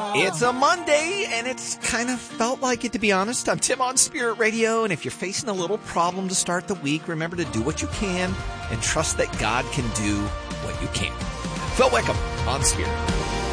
It's a Monday, and it's kind of felt like it, to be honest. I'm Tim on Spirit Radio, and if you're facing a little problem to start the week, remember to do what you can and trust that God can do what you can't. Phil Wickham on Spirit.